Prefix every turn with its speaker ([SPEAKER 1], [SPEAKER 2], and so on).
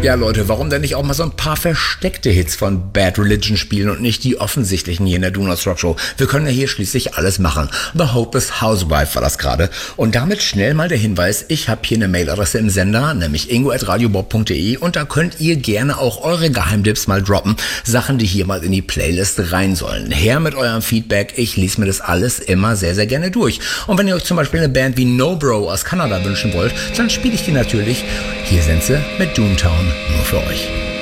[SPEAKER 1] Ja, Leute, warum denn nicht auch mal so ein paar versteckte Hits von Bad Religion spielen und nicht die offensichtlichen hier in der Do Not Stop Show? Wir können ja hier schließlich alles machen. The Hopeless Housewife war das gerade. Und damit schnell mal der Hinweis, ich habe hier eine Mailadresse im Sender, nämlich ingo@radiobob.de, und da könnt ihr gerne auch eure Geheimtipps mal droppen. Sachen, die hier mal in die Playlist rein sollen. Her mit eurem Feedback, ich lese mir das alles immer sehr, sehr gerne durch. Und wenn ihr euch zum Beispiel eine Band wie No Bro aus Kanada wünschen wollt, dann spiele ich die natürlich. Hier sind sie mit Doomtown nur für euch.